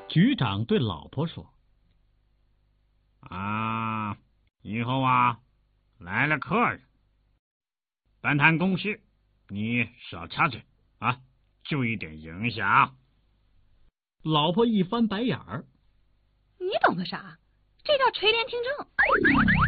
局长对老婆说：“ 以后来了客人，单谈公事，你少插嘴注意点影响。” 老婆一翻白眼儿：“ 你懂个啥？这叫垂帘听政。”